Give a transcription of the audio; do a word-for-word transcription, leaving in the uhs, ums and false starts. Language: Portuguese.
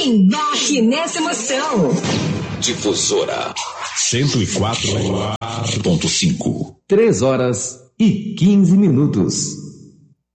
Embarque nessa emoção. Difusora cento e quatro ponto cinco. Três horas e quinze minutos.